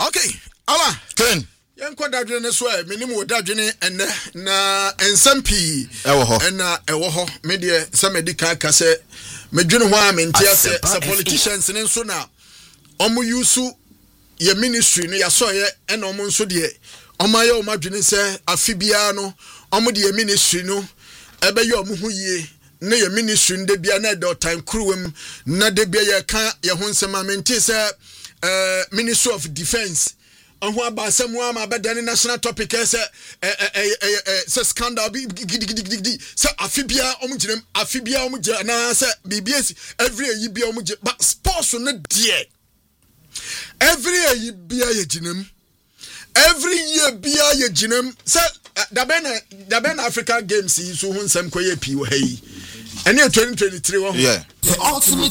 Okay, ala Ken Yanko dadwene so e minimum dadwene enne na ensampi ewo ho enna ewo ho me de se medical ka se medwene ho a mentia se politicians ne nso na omo yusu ye ministry no ya so ye ena omo nso de omo aye omo adwene se afibia no omo de ye ministry no ebe ye omo ho yie na ye ministry nde bia na de time crewem na de bia ye ka ye ho nsema mentia se Ministry of Defense and who about someone about the national topic say scandal say afibia omugire na say BBS every year bia omugire but sports no there every year bia ye ginem every year bia ye ginem say daben African Games yi so hunsem koye pi wo hayi ene 2023 wo yeah the ultimate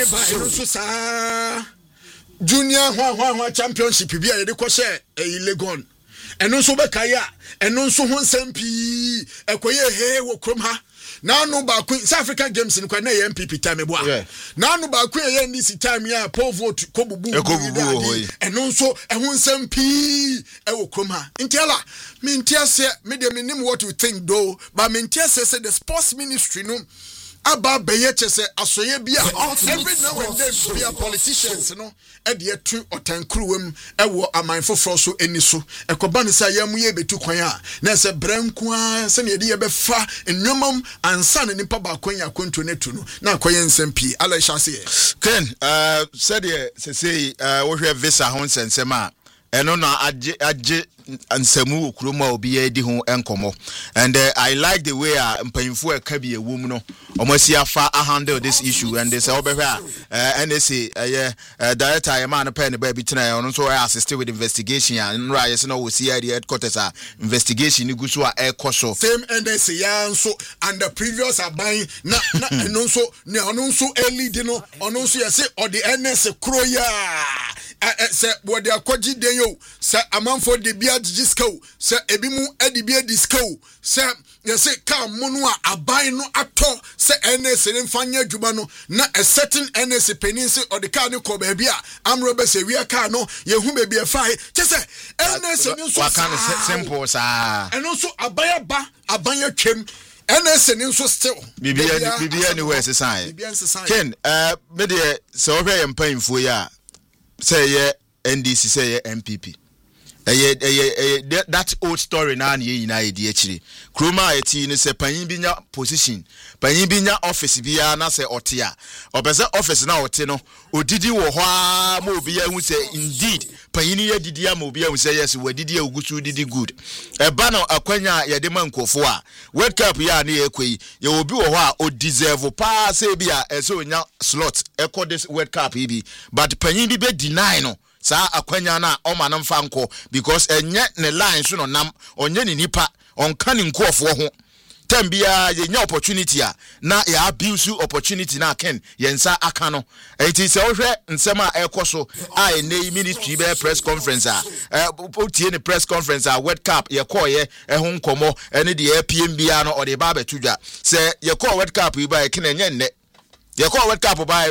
sports Junior Hwa Championship bi a yede ko share Legon eno so be kaya eno so ho nsɛmpi ekoye he wo krom ha na no ba ku South African Games ni kwa na MPP time bo a na no ba ku ye NDC time ya poll vote ko bubu eno so ho nsɛmpi wo krom ha ntiala me ntiase me de menim what you think though but me ntiase say the sports ministry no aba beye say asoye bia every now and then bia politicians no e de tu otankruwem e wo amanfoforo so eni so ekoba ne say yamu ye betu kwan a na se branku a se ne de ye befa enwomam ansa ne nipa ba kwan ya konto netu no na akoye nsɛmpi ala hyase Ken said se say wo hwe visa ho nsɛnsɛm a eno na age ansemu okuroma obi edi ho enkomo and I like the way mpanyimfo aka bi ewom no omosi afa handle this issue and they say obehwa NSA director Yamana Pen ba bi tena no so assist with investigation and nra yes no wo CID headquarters investigation gu so ekoso same NSA ya nso and the previous aban na no so ne ono nso lead no ono nso yese or the NSA kroya se wo de akogi den yo se amanfo de bia digisko se ebi mu edi bia disco se yese ka munu a aban no ato se NSA ne mfanya adwuma no na a certain NSA penin se or the car ne ko ba bia amro be se wi aka no ye hu be bia fa che se NSA ne so simple sa eno so aban ba aban atwem NSA ne so still bibia anywhere se sai Ken me de se wo hwe mpanfo ya say ye NDC say ye MPP that old story na ye ina ye di akire kroma ayeti ni se panyin bi nya position panyin bi nya office bia na se ote a obese office na ote no odidi wo ho a ma obi ya hu se indeed panyin ye didi ama obi ya hu se yes wadidi agusu didi good eba na akwanya ye de mankofo a World Cup ya na ye kwei ye obi wo ho a o deserve pa se bia ese onya slot echo this World Cup bi but panyin bi be deny no sa akwanya na oma na mfa nko because enye ne line so no nam onye ni nipa onka ni nkoofo ho tambia ye nya opportunity a na ya abuse opportunity na Ken yensa aka no enti se ohwe nsem a ekoso a ene ministry be press conference a otie ne press conference a World Cup ye call ye ho nkomo ene de PMBA no o de ba betudwa se ye call World Cup yi ba ye Ken enye nne ye call World Cup ba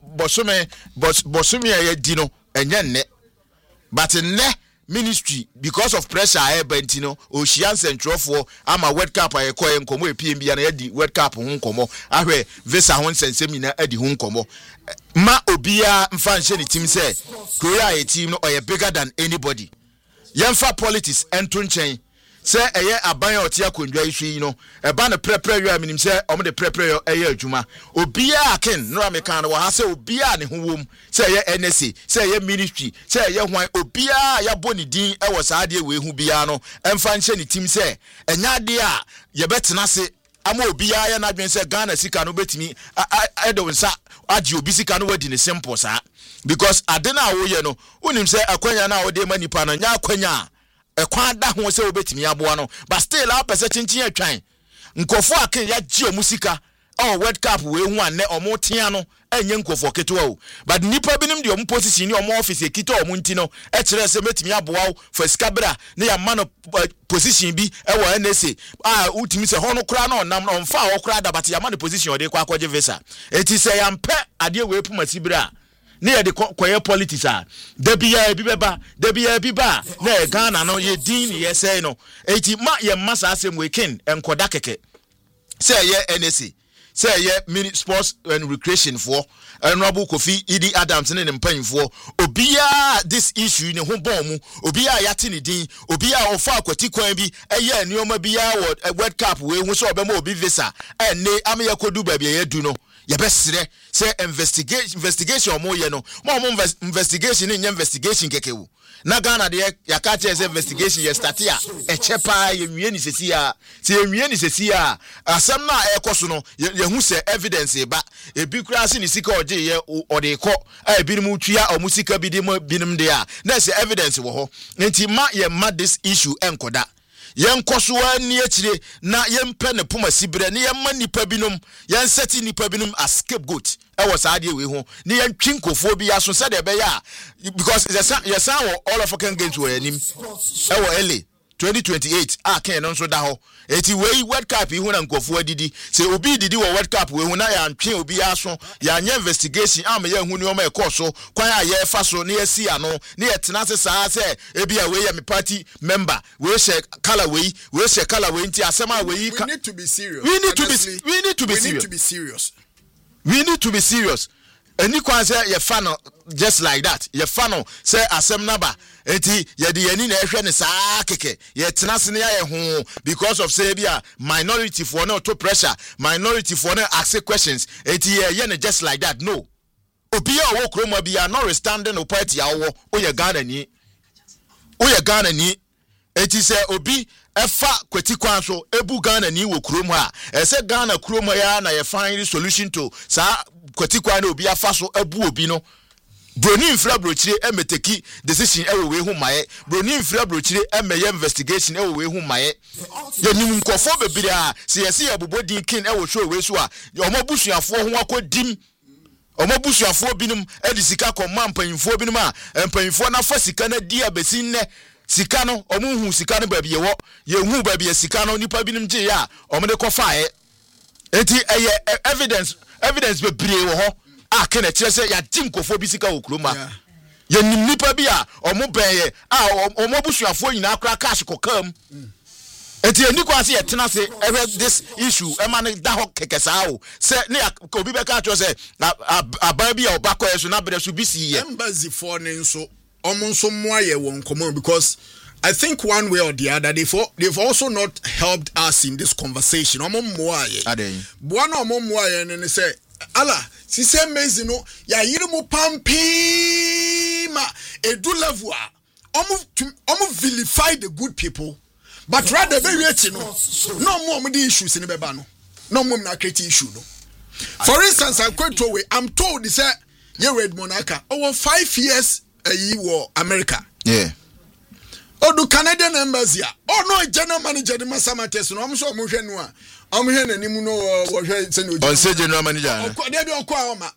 bosume ye di no enye nne but nne ministry because of pressure bentino Ocean Central ama World Cup ayekoye nkomo PMB na yedi World Cup ho nkomo ahwe visa ho nsensemi na edi ho nkomo ma obia mfa nhye ni team say Korea team no oye bigger than anybody yemfa politics ento nchen say eye aban oti akondwa ihwe no eba na prepare you minim say omo de prepare yo eye adwuma obia aken no amekan no ha say obia ne ho wom say eye NSA say eye ministry say eye hwan obia ya boni din e wo saade we hu bia no emfa nche ni team say enya de a ye betena se ama obia ya na dwen say Ghana sika no betimi edo nsa agi obi sika no wadi ne simple sa because adena wo ye no unim say akwanya na wo de manipa no nya akwanya ekwa da ho se obetimi aboa no but still a pese chinchin atwan nkofo aken ya gi omusika World Cup we hu anne omo tia no enye nkofo ketewa o but nipa binim de omo position ni omo office ekita omo nti no e kire se metimi aboa for skabra ne ya man position bi e wo NSA utimi se hono kra na onam no mfa wo kra da but ya man position o de kwa akwaje visa eti se ya mpe ade we puma sibra ne yɛ de kɔyɛ politics a da biya bi bɛba da biya bi ba na Ghana no yɛ din ne yɛ sɛ no eti ma yɛ masa asɛm weekend enkoda keke sɛ yɛ NSA sɛ yɛ mini sports and recreation for Honorable Kofi Idi Adams ne mpanyimfoɔ obiya this issue ne ho bɔn mu obiya yate ne din obiya ofa akwati kwan bi ɛyɛ nneɛma biya wɔ World Cup we hu sɛ ɔbɛma obi visa ɛne ameyɛ kodu baabi yɛ du no yɛbɛsrɛ sɛ investigation ɔmo yɛ no mo investigation ne nyɛ investigation kekewu na Ghana de yaka kyerɛ sɛ investigation yɛ start a ɛkyɛ paa yɛnwie ni sesi a sɛ yɛnwie ni sesi a asɛm na ɛkɔ so no yɛhu sɛ evidence ba ebi kura se ne sika ɔgye yɛ ɔde kɔ a ebi mu twia ɔmo sika bi de mo binom de a na sɛ evidence wɔ hɔ nti ma yɛ ma this issue ɛnkɔda yen kosoa ni akyire na yen pɛ ne poma sibre ne yen ma nipa binom yen seti nipa binom as scapegoat e wo saade we ho ne yen twinkofo bi aso se de be ya because yes all African games were anim e wo LA 2028 ken no so da ho eti we World Cup hu na nkofo adidi se obi didi wo World Cup we hu na ya ntwe obi aso ya nya investigation am ya hu ni o ma e koso kwan a ye fa so ne ya si ano ne ye tena se saa se ebi a we ya me party member we share color we share color we nti asema we we need to be serious. We need to be serious. Any kwan say ye fa no just like that ye fa no say asem naba enti ye de yani na ehwe ne saa keke ye tena se ne ya ho because of say bia minority for no to pressure minority for no ask questions enti ye ne just like that no obi a wo kroma bia no standing no party a wo ye Ghana ni enti say obi efa kweti kwan so ebu Ghana ni wo krom ha ese Ghana krom ya na ye find solution to sa kweti kwan na obi afa so ebu obi no broni infra brochire emeteki decision ewe we hu maye broni infra brochire emeye investigation ewe we hu maye ye nim nkofo bebire a se yesi abobodin kin ewe show we so a omobusuafo ho akodim omobusuafo binum edisika koma mpanyimfo binum a mpanyimfo na fa sika na di abesi nne sika no omuhu sika no baabi yewo ye hu baabi sika no nipa binim gye ya omde kofae enti evidence be bire wo ho a kene kire se ya tim kofo bi sika wo kroma ye nim nipa bi a omo beye a omo busuafo nyina akra cash kokam enti eni kwa se ye tena se this issue e ma ne da ho kekesa o se ne obi be ka cho se aba bi a obakọ yeso na bere so bi si ye embassy for ne nso omonso moaye won common because I think one way or the other they've also not helped us in this conversation. Moaye. Buana moaye ne say ala si say mezi no ya yiri mu pampi ma edu level a omo vilify the good people but rather be reach no more the issues in beba no more na create issue no. For instance, I'm told they say ye Red Monarcha over 5 years war America. Yeah. Odu Canadian embassy. Oh no, general manager the Masamates no. I'm so mohwe no a. Omhwe nanim no wo hwe se no. On say general manager. Dey be okwa oma.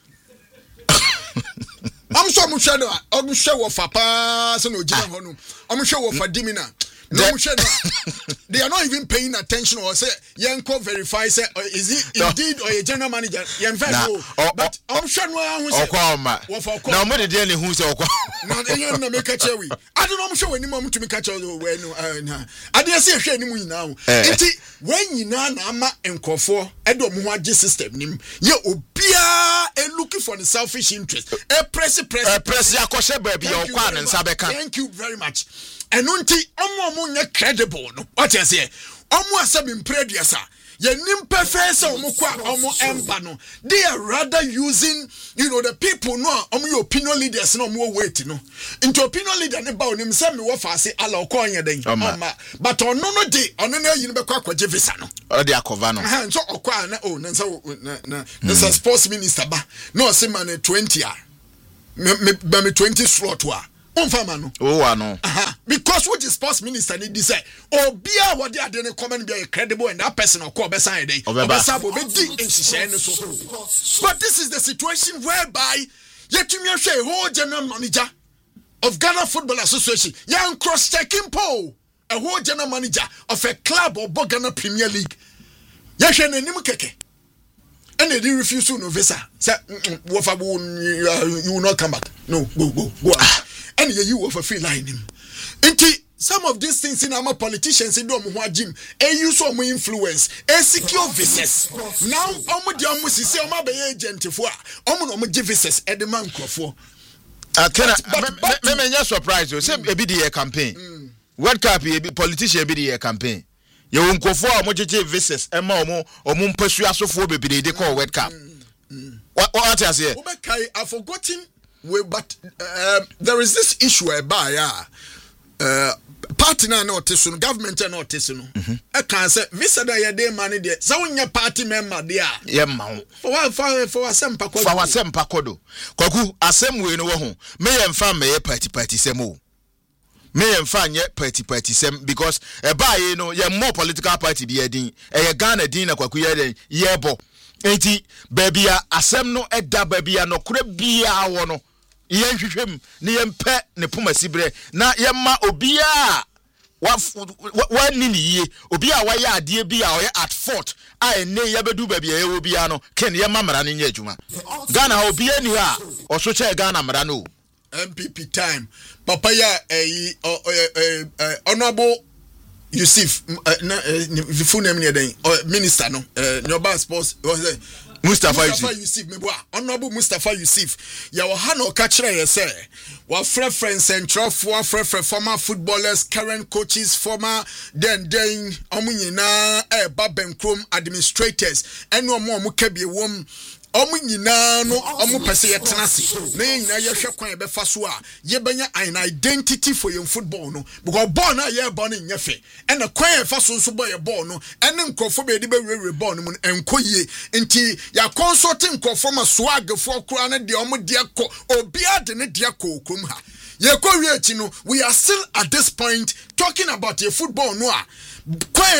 I'm so mohwe no a. Omhwe wo fa pa se no gina ho no. Omhwe wo fa dimina. No, they are not even paying attention or say Yanko verify say is he indeed or a general manager but I'm sure no who say now me dey ne who say okwa na dey na make catch we I don't know I'm sure when mom to me catch we no I dey say hwe ni mu nyina ho enti when nyina na ama enkofo e do mo ho age system nim ye obia looking for the selfish interest press akoshe ba bia okwa ne nsa beka. Thank you very much. And unti omo nye credible no what you say omo asabi mpreduasa ye nimpe face omo kwa omo emba no they are rather using the people no omo your opinion leaders no omo wait no into opinion leader ne ba onim se me wo fa ase ala okonye den but ono no de ono na yin be kwa kwaje visa no o de akova no so okwa na o na na sports minister ba no se man 20 a me 20 slot wa Unfama no. Oh, no. Because what the sports minister need to say, Obia what they are doing comment be credible and that person or call beside day. But this is the situation whereby yet you may say whole general manager of Ghana Football Association, young cross-checking poll, a whole general manager of a club or Ghana Premier League. Yashan and Nimukeke. and they refuse no visa. Say, you will not come back. No, go. And you offer free line him. Some of these things in our politicians in Domo Jim, and use some influence, and secure visas. Now, Omo say Oma be agent for Omo visas at the man for. Me surprise you. Say a BDA campaign. World Cup politician BDA campaign. You won't go for Omo visas, and Momo or Mum Persuaso for baby they call World Cup. What I say? I've forgotten, but there is this issue about party na no tesu government na no tesu no e kan say visa da ye dey money there so wonya party member there ye ma ho for asempa kodo kwaku asem we no wo ho me ye mfa me ye party sem o me ye mfa nye party sem because e ba ye no ye more political party bi edin e ye Ghana din na kwaku ye den ye bo enti baby a asem no eda baby a no kura bia wo no yen hwehwem ne yen pe ne poma sibre na yen ma obia wa nini ye obia wa ya ade bia o ye at fort a ene ye bedu ba bia ye obia no ken yen ma mara ne nya adwuma Ghana obia ni ha o so che Ghana mara no MPP time papa ya honorable Yusuf the full name ne den minister no Nyoba sports Mustafa Yusuf meboa honorable Mustafa Yusuf ya wo ha no ka kire ye say wa friends central for former footballers current coaches former then omunyina babenkrom administrators eno omo kabie wom omu nyina no omu pese ye tenase na nyina ye hwe kwan be fa so a ye benya an identity for your football no because ball na ye ball no nyefe and the kwan fa so boy ball no ene nkofo be de be rewe ball no enkoyie nti ya consulting nkofo ma swag for kura na de omu de ko obi ade ne de ko okrum ha ye ko wi achi no we are still at this point talking about your football no a kwan